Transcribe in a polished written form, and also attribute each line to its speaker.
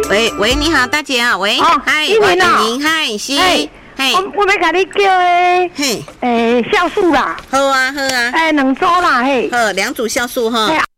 Speaker 1: 喂，你好，大姐啊，喂，
Speaker 2: 嗨，我是
Speaker 1: 您，嗨，是，
Speaker 2: 嘿，我要甲你叫酵素啦，
Speaker 1: 好啊，
Speaker 2: 2组啦，嘿，
Speaker 1: 好，2组酵素哈。